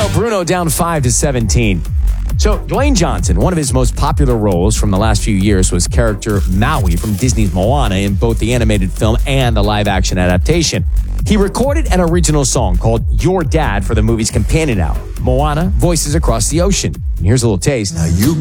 Well, Bruno down 5-17. So, Dwayne Johnson, one of his most popular roles from the last few years was character Maui from Disney's Moana in both the animated film and the live-action adaptation. He recorded an original song called Your Dad for the movie's companion album, Moana, Voices Across the Ocean. And here's a little taste. Now you